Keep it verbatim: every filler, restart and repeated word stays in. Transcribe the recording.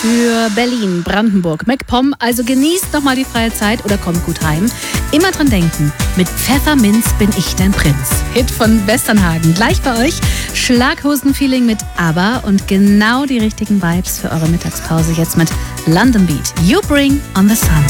für Berlin, Brandenburg, MacPom. Also genießt nochmal die freie Zeit oder kommt gut heim. Immer dran denken, mit Pfefferminz bin ich dein Prinz. Hit von Westernhagen. Gleich bei euch Schlaghosen-Feeling mit ABBA und genau die richtigen Vibes für eure Mittagspause jetzt mit London Beat. You bring on the sun.